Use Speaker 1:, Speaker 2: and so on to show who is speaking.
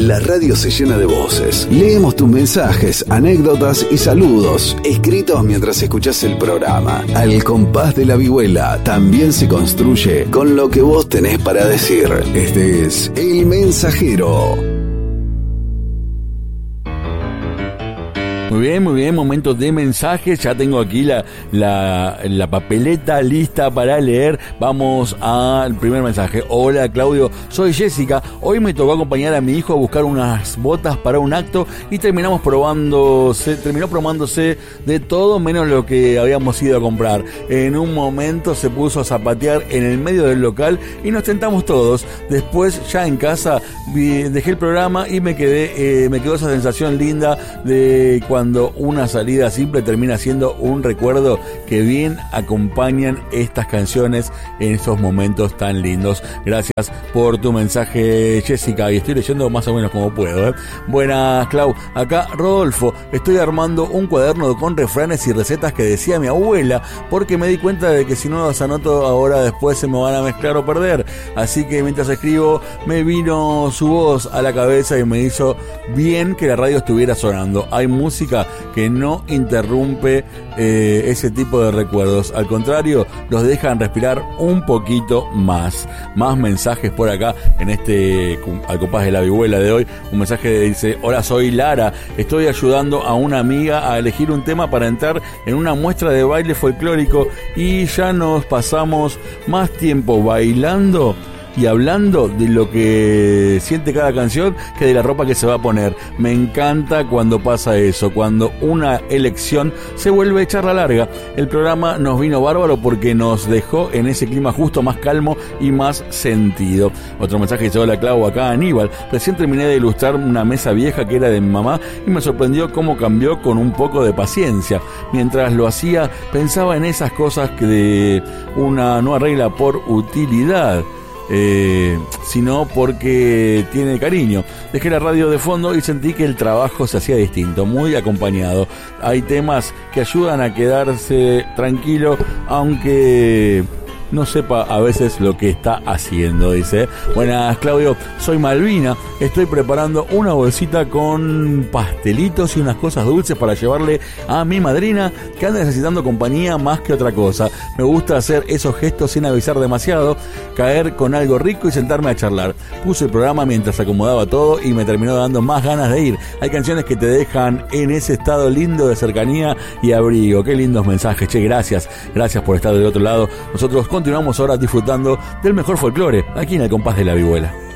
Speaker 1: la radio se llena de voces. Leemos tus mensajes, anécdotas y saludos, escritos mientras escuchás el programa. Al compás de la vihuela también se construye con lo que vos tenés para decir. Este es El Mensajero.
Speaker 2: Muy bien, momento de mensajes. Ya tengo aquí la papeleta lista para leer. Vamos al primer mensaje. Hola Claudio, soy Jessica. Hoy me tocó acompañar a mi hijo a buscar unas botas para un acto y terminó probándose de todo menos lo que habíamos ido a comprar. En un momento se puso a zapatear en el medio del local y nos tentamos todos. Después ya en casa dejé el programa y me quedó esa sensación linda de cuando una salida simple termina siendo un recuerdo, que bien acompañan estas canciones en estos momentos tan lindos. Gracias por tu mensaje, Jessica, y estoy leyendo más o menos como puedo. Buenas, Clau. Acá Rodolfo, estoy armando un cuaderno con refranes y recetas que decía mi abuela, porque me di cuenta de que si no los anoto ahora después se me van a mezclar o perder. Así que mientras escribo me vino su voz a la cabeza y me hizo bien que la radio estuviera sonando. Hay música que no interrumpe ese tipo de recuerdos, al contrario, los dejan respirar un poquito más. Más mensajes por acá en al compás de la vihuela de hoy. Un mensaje que dice: hola, soy Lara, estoy ayudando a una amiga a elegir un tema para entrar en una muestra de baile folclórico y ya nos pasamos más tiempo bailando y hablando de lo que siente cada canción que de la ropa que se va a poner. Me encanta cuando pasa eso, cuando una elección se vuelve charla larga. El programa nos vino bárbaro porque nos dejó en ese clima justo, más calmo y más sentido. Otro mensaje dice: hola Clau, acá Aníbal, recién terminé de ilustrar una mesa vieja que era de mi mamá y me sorprendió cómo cambió con un poco de paciencia. Mientras lo hacía pensaba en esas cosas que de una no arregla por utilidad, sino porque tiene cariño. Dejé la radio de fondo y sentí que el trabajo se hacía distinto, muy acompañado. Hay temas que ayudan a quedarse tranquilo, aunque no sepa a veces lo que está haciendo, dice. Buenas, Claudio, soy Malvina, estoy preparando una bolsita con pastelitos y unas cosas dulces para llevarle a mi madrina, que anda necesitando compañía más que otra cosa. Me gusta hacer esos gestos sin avisar demasiado, caer con algo rico y sentarme a charlar. Puse el programa mientras acomodaba todo y me terminó dando más ganas de ir. Hay canciones que te dejan en ese estado lindo de cercanía y abrigo. Qué lindos mensajes, che, gracias por estar del otro lado. Nosotros continuamos ahora disfrutando del mejor folclore aquí en el compás de la vihuela.